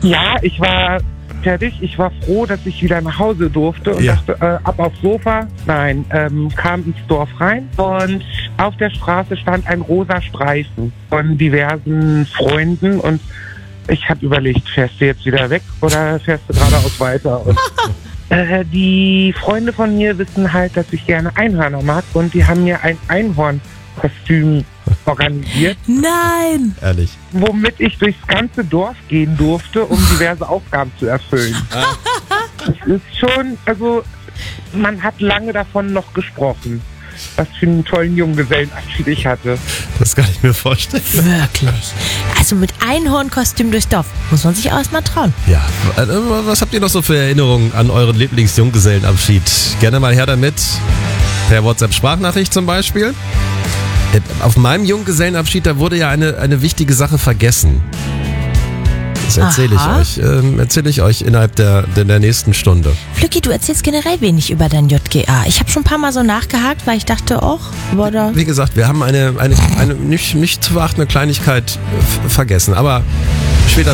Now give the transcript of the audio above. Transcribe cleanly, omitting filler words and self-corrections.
Ja, ich war fertig. Ich war froh, dass ich wieder nach Hause durfte und dachte, ab aufs Sofa. Nein, kam ins Dorf rein und auf der Straße stand ein rosa Streifen von diversen Freunden und ich habe überlegt, fährst du jetzt wieder weg oder fährst du geradeaus weiter? Und die Freunde von mir wissen halt, dass ich gerne Einhörner mag und die haben mir ein Einhornkostüm organisiert. Nein! Ehrlich. Womit ich durchs ganze Dorf gehen durfte, um diverse Aufgaben zu erfüllen. Es ist schon, also man hat lange davon noch gesprochen, was für einen tollen Junggesellenabschied ich hatte. Das kann ich mir vorstellen. Wirklich. Also mit Einhornkostüm durchs Dorf. Muss man sich auch erst mal trauen. Ja, was habt ihr noch so für Erinnerungen an euren Lieblingsjunggesellenabschied? Gerne mal her damit. Per WhatsApp-Sprachnachricht zum Beispiel. Auf meinem Junggesellenabschied, da wurde ja eine wichtige Sache vergessen. Das erzähle ich euch innerhalb der nächsten Stunde. Flücki, du erzählst generell wenig über dein JGA. Ich habe schon ein paar Mal so nachgehakt, weil ich dachte, Wie gesagt, wir haben eine nicht zu beachtende Kleinigkeit vergessen, aber später